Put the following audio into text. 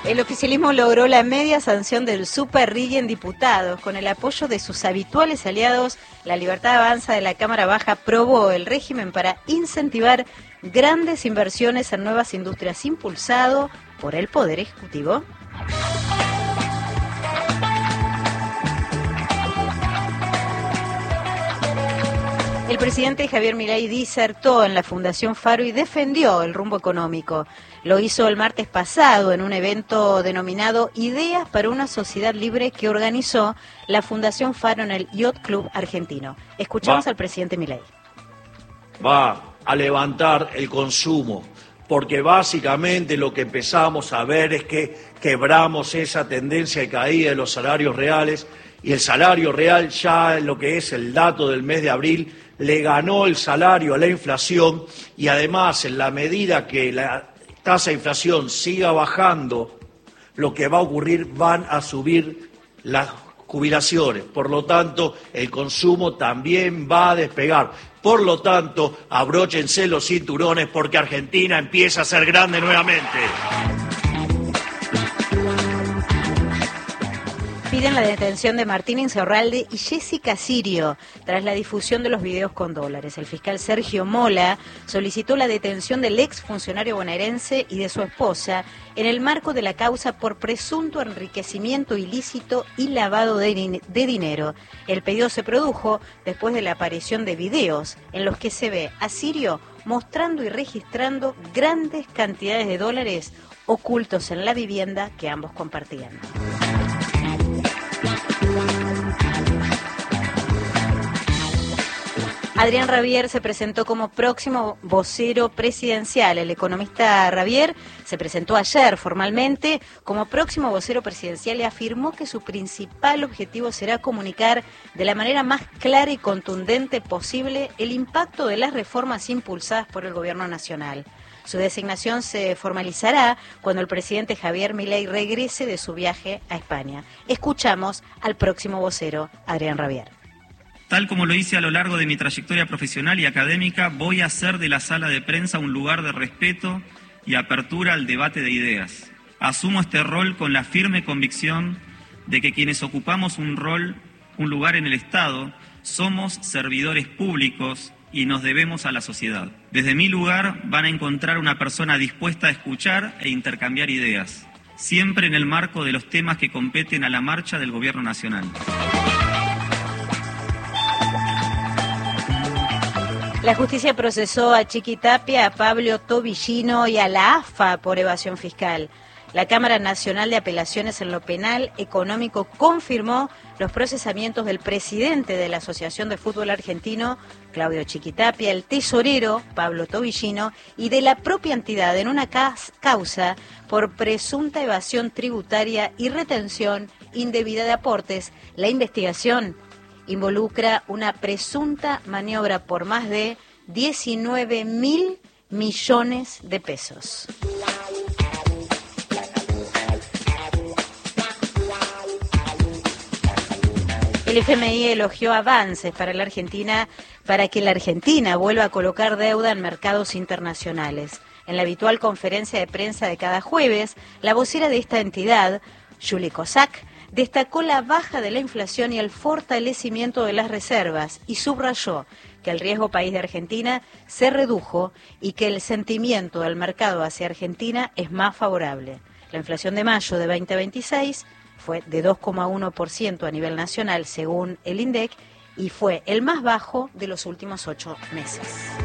El oficialismo logró la media sanción del Superrigi en diputados. Con el apoyo de sus habituales aliados, la Libertad Avanza de la Cámara Baja aprobó el régimen para incentivar grandes inversiones en nuevas industrias impulsado por el Poder Ejecutivo. El presidente Javier Milei disertó en la Fundación Faro y defendió el rumbo económico. Lo hizo el martes pasado en un evento denominado Ideas para una Sociedad Libre que organizó la Fundación Faro en el Yacht Club argentino. Escuchamos al presidente Milei. Va a levantar el consumo, porque básicamente lo que empezamos a ver es que quebramos esa tendencia de caída de los salarios reales y el salario real ya en lo que es el dato del mes de abril le ganó el salario a la inflación y además en la medida que la tasa de inflación siga bajando, lo que va a ocurrir van a subir las jubilaciones. Por lo tanto, el consumo también va a despegar. Por lo tanto, abróchense los cinturones porque Argentina empieza a ser grande nuevamente. Piden la detención de Martín Insaurralde y Jessica Sirio tras la difusión de los videos con dólares. El fiscal Sergio Mola solicitó la detención del exfuncionario bonaerense y de su esposa en el marco de la causa por presunto enriquecimiento ilícito y lavado de dinero. El pedido se produjo después de la aparición de videos en los que se ve a Sirio mostrando y registrando grandes cantidades de dólares ocultos en la vivienda que ambos compartían. Adrián Rabier se presentó como próximo vocero presidencial. El economista Rabier se presentó ayer formalmente como próximo vocero presidencial y afirmó que su principal objetivo será comunicar de la manera más clara y contundente posible el impacto de las reformas impulsadas por el gobierno nacional. Su designación se formalizará cuando el presidente Javier Milei regrese de su viaje a España. Escuchamos al próximo vocero, Adrián Rabier. Tal como lo hice a lo largo de mi trayectoria profesional y académica, voy a hacer de la sala de prensa un lugar de respeto y apertura al debate de ideas. Asumo este rol con la firme convicción de que quienes ocupamos un lugar en el Estado, somos servidores públicos y nos debemos a la sociedad. Desde mi lugar van a encontrar una persona dispuesta a escuchar e intercambiar ideas, siempre en el marco de los temas que competen a la marcha del Gobierno Nacional. La justicia procesó a Chiqui Tapia, a Pablo Tobillino y a la AFA por evasión fiscal. La Cámara Nacional de Apelaciones en lo Penal Económico confirmó los procesamientos del presidente de la Asociación de Fútbol Argentino, Claudio Chiqui Tapia, el tesorero, Pablo Tobillino, y de la propia entidad en una causa por presunta evasión tributaria y retención indebida de aportes. La investigación involucra una presunta maniobra por más de 19.000 millones de pesos. El FMI elogió avances para la Argentina para que la Argentina vuelva a colocar deuda en mercados internacionales. En la habitual conferencia de prensa de cada jueves, la vocera de esta entidad, Julie Kozak, destacó la baja de la inflación y el fortalecimiento de las reservas y subrayó que el riesgo país de Argentina se redujo y que el sentimiento del mercado hacia Argentina es más favorable. La inflación de mayo de 2026 fue de 2,1% a nivel nacional según el INDEC y fue el más bajo de los últimos 8 meses.